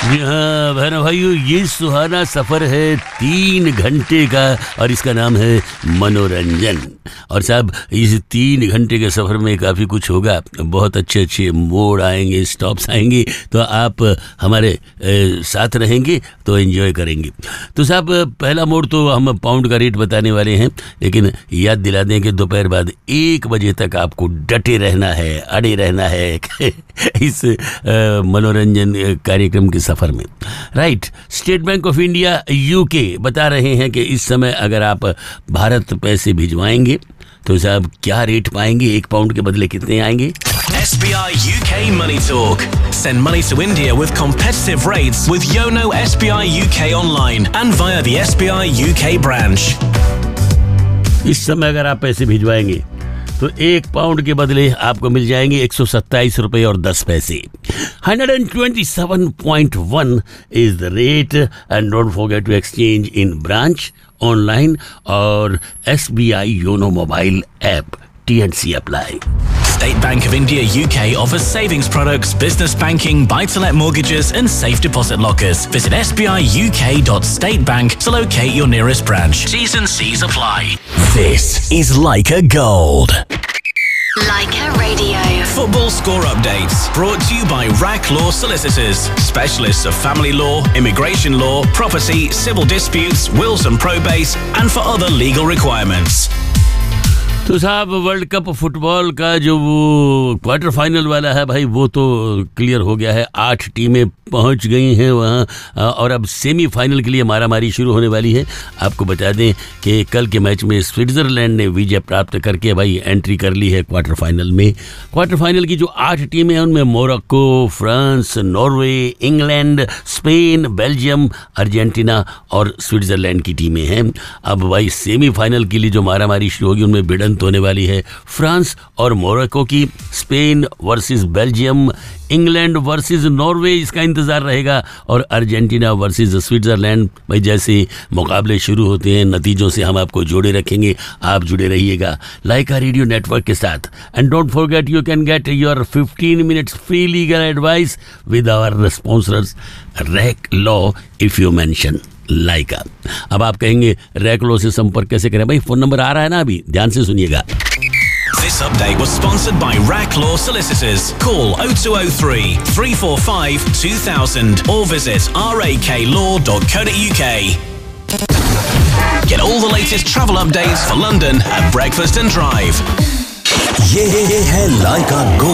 जी हाँ बहनों भाइयों, ये सुहाना सफर है 3 घंटे का और इसका नाम है मनोरंजन। और साहब इस 3 घंटे के सफर में काफ़ी कुछ होगा, बहुत अच्छे अच्छे मोड़ आएंगे, स्टॉप्स आएंगे, तो आप हमारे साथ रहेंगे तो एंजॉय करेंगे। तो साहब पहला मोड़ तो हम पाउंड का रेट बताने वाले हैं, लेकिन याद दिला दें कि दोपहर बाद 1 बजे तक आपको डटे रहना है, अड़े रहना है इस मनोरंजन कार्यक्रम के सफर में। Right, state bank of India UK बता रहे हैं कि इस समय अगर आप भारत पैसे भिजवाएंगे तो साहब क्या रेट पाएंगे, 1 पाउंड के बदले कितने आएंगे? SBI UK Money Talk. Send money to India with competitive rates with Yono SBI UK online and via the SBI UK branch. इस समय अगर आप पैसे भिजवाएंगे तो 1 पाउंड के बदले आपको मिल जाएंगे 127 रुपये और 10 पैसे। 127.1 is the rate and don't forget to exchange in branch, online और SBI Yono mobile app. TNC apply. State Bank of India UK offers savings products, business banking, buy-to-let mortgages and safe deposit lockers. Visit sbiuk.statebank to locate your nearest branch. T's and C's apply. This is Leica Gold. Leica Radio. Football score updates brought to you by RAC Law Solicitors, specialists of family law, immigration law, property, civil disputes, wills and probates, and for other legal requirements. तो साहब world cup football का जो वो quarter final वाला है भाई, वो तो क्लियर हो गया है। 8 टीमें पहुंच गई हैं वहाँ और अब सेमीफाइनल के लिए मारामारी शुरू होने वाली है। आपको बता दें कि कल के मैच में स्विट्ज़रलैंड ने विजय प्राप्त करके भाई एंट्री कर ली है क्वार्टर फाइनल में। क्वार्टर फाइनल की जो 8 टीमें हैं उनमें Morocco, France, Norway, England, Spain, Belgium, Argentina और स्विट्ज़रलैंड की टीमें हैं। अब भाई सेमीफाइनल के लिए जो मारामारी शुरू होगी उनमें भिड़ंत होने वाली है फ्रांस और मोरक्को की, Spain versus Belgium, England versus Norway इसका इंतज़ार रहेगा और अर्जेंटीना वर्सेस स्विट्ज़रलैंड। भाई जैसे मुकाबले शुरू होते हैं नतीजों से हम आपको जोड़े रखेंगे, आप जुड़े रहिएगा लाइका रेडियो नेटवर्क के साथ। And don't forget you can get your 15 minutes free legal advice with our sponsors rack law if you mention लाइका। अब आप कहेंगे रैक लॉ से संपर्क कैसे करें? भाई फ़ोन नंबर आ रहा है ना, अभी ध्यान से सुनिएगा। This update was sponsored by RAC Law Solicitors. Call 0203 345 2000 or visit raklaw.co.uk. Get all the latest travel updates for London at Breakfast and Drive. ये है लाइका गोल्ड।